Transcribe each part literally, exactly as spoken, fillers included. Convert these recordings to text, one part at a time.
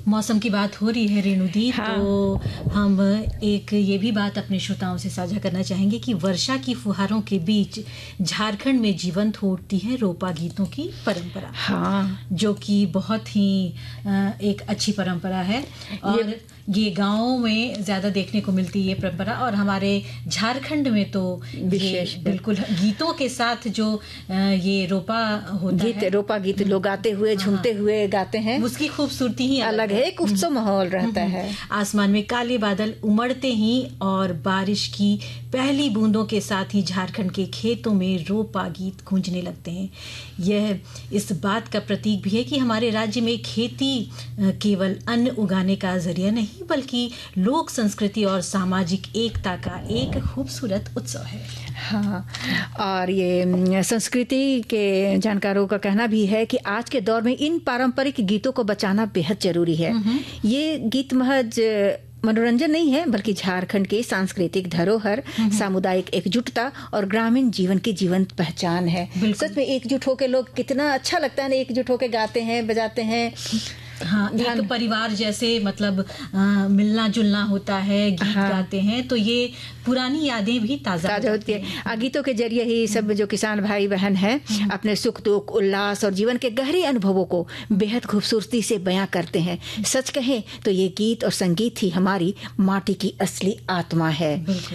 मौसम की बात हो रही है रेणु दी, हाँ। तो हम एक ये भी बात अपने श्रोताओं से साझा करना चाहेंगे कि वर्षा की फुहारों के बीच झारखंड में जीवंत हो उठती है रोपा गीतों की परंपरा। हाँ, जो कि बहुत ही अ, एक अच्छी परंपरा है और ये, ये गाँवों में ज़्यादा देखने को मिलती है ये परंपरा, और हमारे झारखंड में तो विशेष बिल्कुल गीतों के साथ जो अ, ये रोपा होता गीत है, रोपा गीत लोग गाते हुए झूमते हुए गाते हैं, उसकी खूबसूरती ही अलग है, एक उत्सव माहौल रहता है। आसमान में काले बादल उमड़ते ही और बारिश की पहली बूंदों के साथ ही झारखंड के खेतों में रोपा गीत गूंजने लगते हैं। यह इस बात का प्रतीक भी है कि हमारे राज्य में खेती केवल अन्न उगाने का जरिया नहीं बल्कि लोक संस्कृति और सामाजिक एकता का एक खूबसूरत उत्सव है। हाँ, और ये संस्कृति के जानकारों का कहना भी है कि आज के दौर में इन पारंपरिक गीतों को बचाना बेहद जरूरी है। ये गीत महज मनोरंजन नहीं है बल्कि झारखंड के सांस्कृतिक धरोहर, सामुदायिक एकजुटता और ग्रामीण जीवन की जीवंत पहचान है। सच में एकजुट होकर लोग, कितना अच्छा लगता है ना, एकजुट होकर गाते हैं, बजाते हैं। हाँ, एक परिवार जैसे मतलब आ, मिलना जुलना होता है, गीत हाँ। गाते हैं, तो ये पुरानी यादें भी ताजा ताजा होती है। गीतों के जरिए ही सब जो किसान भाई बहन हैं अपने सुख दुख, उल्लास और जीवन के गहरे अनुभवों को बेहद खूबसूरती से बयां करते हैं। सच कहें तो ये गीत और संगीत ही हमारी माटी की असली आत्मा है।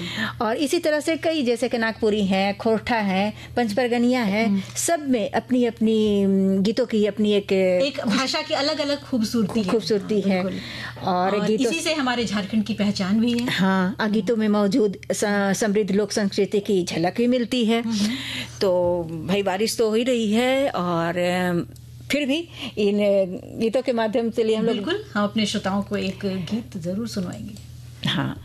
और इसी तरह से कई, जैसे कि नागपुरी हैं, खोरठा हैं, पंचपरगनिया हैं, सब में अपनी अपनी गीतों की अपनी एक एक भाषा की अलग अलग खूबसूरती खूबसूरती है, है। और, और इसी से हमारे झारखंड की पहचान भी है। हाँ, गीतों में मौजूद समृद्ध लोक संस्कृति की झलक भी मिलती है। तो भाई बारिश तो हो ही रही है और फिर भी इन गीतों के माध्यम से लिए हम लोग बिल्कुल हम अपने श्रोताओं को एक गीत जरूर सुनवाएंगे। हाँ।